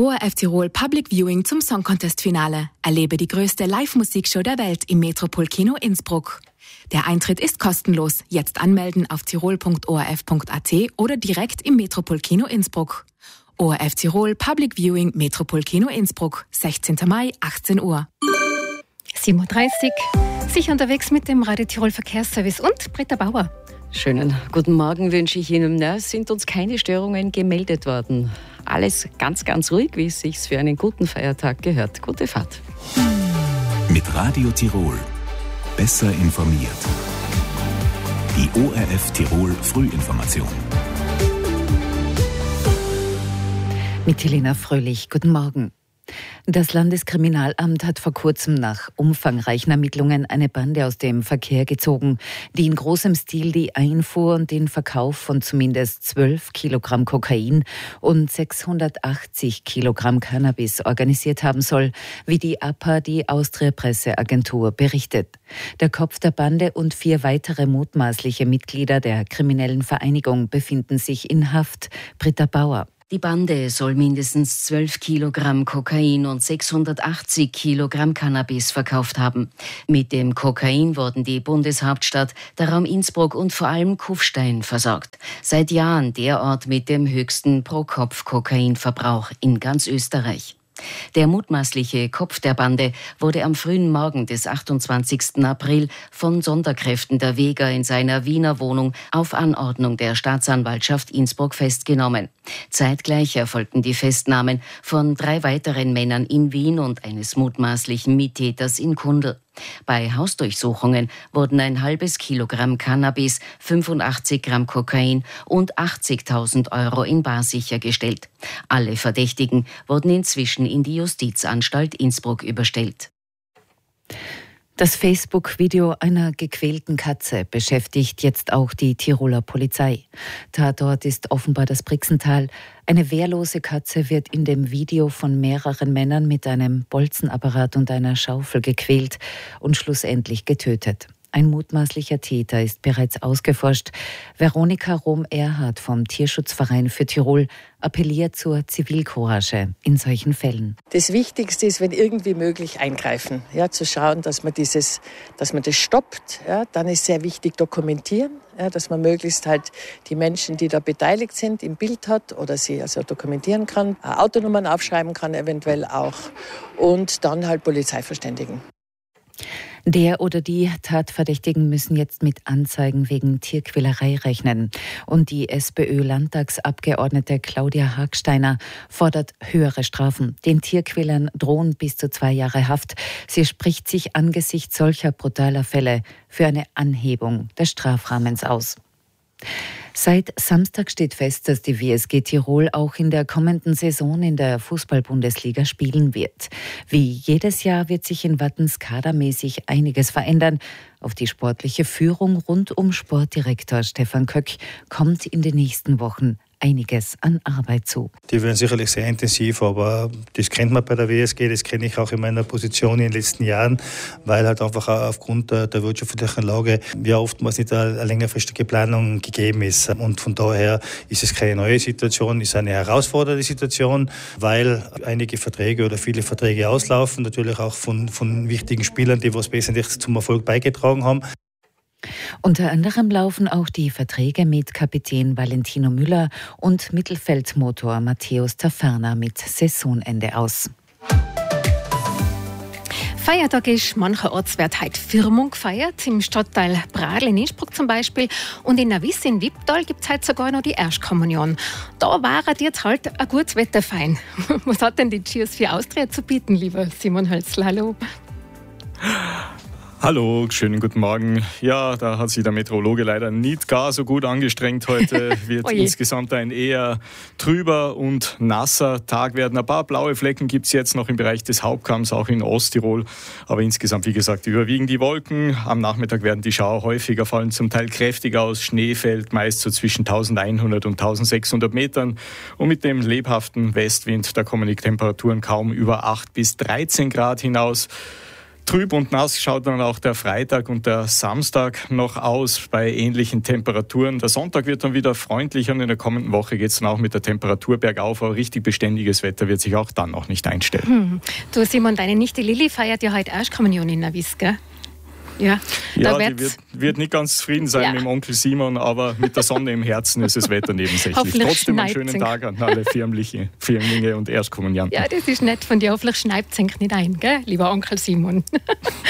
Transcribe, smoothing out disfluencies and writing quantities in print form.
ORF Tirol Public Viewing zum Song Contest Finale. Erlebe die größte Live-Musikshow der Welt im Metropol-Kino Innsbruck. Der Eintritt ist kostenlos. Jetzt anmelden auf tirol.orf.at oder direkt im Metropol-Kino Innsbruck. ORF Tirol Public Viewing Metropol-Kino Innsbruck, 16. Mai, 18 Uhr. 7.30 Uhr. Sicher unterwegs mit dem Radio Tirol Verkehrsservice und Britta Bauer. Schönen guten Morgen wünsche ich Ihnen. Es sind uns keine Störungen gemeldet worden. Alles ganz, ganz ruhig, wie es sich für einen guten Feiertag gehört. Gute Fahrt. Mit Radio Tirol. Besser informiert. Die ORF Tirol Frühinformation. Mit Helena Fröhlich. Guten Morgen. Das Landeskriminalamt hat vor kurzem nach umfangreichen Ermittlungen eine Bande aus dem Verkehr gezogen, die in großem Stil die Einfuhr und den Verkauf von zumindest 12 Kilogramm Kokain und 680 Kilogramm Cannabis organisiert haben soll, wie die APA, die Austria-Presseagentur, berichtet. Der Kopf der Bande und 4 weitere mutmaßliche Mitglieder der kriminellen Vereinigung befinden sich in Haft. Britta Bauer. Die Bande soll mindestens 12 Kilogramm Kokain und 680 Kilogramm Cannabis verkauft haben. Mit dem Kokain wurden die Bundeshauptstadt, der Raum Innsbruck und vor allem Kufstein versorgt. Seit Jahren der Ort mit dem höchsten Pro-Kopf-Kokainverbrauch in ganz Österreich. Der mutmaßliche Kopf der Bande wurde am frühen Morgen des 28. April von Sonderkräften der Weger in seiner Wiener Wohnung auf Anordnung der Staatsanwaltschaft Innsbruck festgenommen. Zeitgleich erfolgten die Festnahmen von 3 weiteren Männern in Wien und eines mutmaßlichen Mittäters in Kundl. Bei Hausdurchsuchungen wurden ein halbes Kilogramm Cannabis, 85 Gramm Kokain und 80.000 Euro in bar sichergestellt. Alle Verdächtigen wurden inzwischen in die Justizanstalt Innsbruck überstellt. Das Facebook-Video einer gequälten Katze beschäftigt jetzt auch die Tiroler Polizei. Tatort ist offenbar das Brixental. Eine wehrlose Katze wird in dem Video von mehreren Männern mit einem Bolzenapparat und einer Schaufel gequält und schlussendlich getötet. Ein mutmaßlicher Täter ist bereits ausgeforscht. Veronika Rom-Erhardt vom Tierschutzverein für Tirol appelliert zur Zivilcourage in solchen Fällen. Das Wichtigste ist, wenn irgendwie möglich, eingreifen. Ja, zu schauen, dass man das stoppt. Ja, dann ist sehr wichtig dokumentieren, ja, dass man möglichst halt die Menschen, die da beteiligt sind, im Bild hat oder sie also dokumentieren kann, Autonummern aufschreiben kann eventuell auch und dann halt Polizei verständigen. Der oder die Tatverdächtigen müssen jetzt mit Anzeigen wegen Tierquälerei rechnen. Und die SPÖ-Landtagsabgeordnete Claudia Hagsteiner fordert höhere Strafen. Den Tierquälern drohen bis zu 2 Jahre Haft. Sie spricht sich angesichts solcher brutaler Fälle für eine Anhebung des Strafrahmens aus. Seit Samstag steht fest, dass die WSG Tirol auch in der kommenden Saison in der Fußball-Bundesliga spielen wird. Wie jedes Jahr wird sich in Wattens kadermäßig einiges verändern. Auf die sportliche Führung rund um Sportdirektor Stefan Köck kommt in den nächsten Wochen einiges an Arbeit zu. Die werden sicherlich sehr intensiv, aber das kennt man bei der WSG, das kenne ich auch in meiner Position in den letzten Jahren, weil halt einfach aufgrund der wirtschaftlichen Lage ja oftmals nicht eine längerfristige Planung gegeben ist. Und von daher ist es keine neue Situation, ist eine herausfordernde Situation, weil einige Verträge oder viele Verträge auslaufen, natürlich auch von wichtigen Spielern, die was wesentlich zum Erfolg beigetragen haben. Unter anderem laufen auch die Verträge mit Kapitän Valentino Müller und Mittelfeldmotor Matthäus Taferner mit Saisonende aus. Feiertag ist, mancherorts wird heute Firmung gefeiert, im Stadtteil Bradl in Innsbruck zum Beispiel. Und in Navis in Wipptal gibt es heute sogar noch die Erstkommunion. Da war jetzt halt ein gutes Wetter fein. Was hat denn die Cheers für Austria zu bieten, lieber Simon Hölzl? Hallo. Hallo, schönen guten Morgen. Ja, da hat sich der Meteorologe leider nicht gar so gut angestrengt. Heute wird insgesamt ein eher trüber und nasser Tag werden. Ein paar blaue Flecken gibt es jetzt noch im Bereich des Hauptkamms, auch in Osttirol. Aber insgesamt, wie gesagt, überwiegen die Wolken. Am Nachmittag werden die Schauer häufiger fallen, zum Teil kräftig aus. Schnee fällt meist so zwischen 1100 und 1600 Metern. Und mit dem lebhaften Westwind, da kommen die Temperaturen kaum über 8 bis 13 Grad hinaus. Trüb und nass schaut dann auch der Freitag und der Samstag noch aus bei ähnlichen Temperaturen. Der Sonntag wird dann wieder freundlicher und in der kommenden Woche geht es dann auch mit der Temperatur bergauf, aber richtig beständiges Wetter wird sich auch dann noch nicht einstellen. Du Simon, deine Nichte Lilli feiert ja heute Erstkommunion in Navis, gell? Ja, die wird nicht ganz zufrieden sein mit dem Onkel Simon, aber mit der Sonne im Herzen ist das Wetter nebensächlich. Trotzdem einen schönen Tag an alle Firmlinge und Erstkommunianten. Ja, das ist nett von dir. Hoffentlich schneibt es nicht ein, gell, lieber Onkel Simon.